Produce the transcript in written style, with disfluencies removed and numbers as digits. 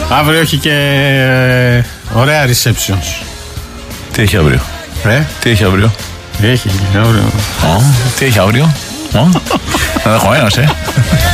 Αύριο έχει και ωραία receptions. Τι έχει αύριο? Τι έχει αύριο? Έχει αύριο. Τι έχει αύριο? Δεν έχω ένας,